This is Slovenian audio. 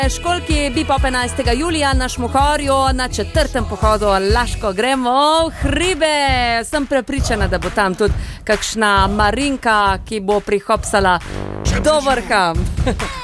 Školki Bipop 11. julija na Šmohorju na 4. pohodu Laško gremo v hribe. Sem prepričana, da bo tam tudi kakšna Marinka, ki bo prihopsala do vrha.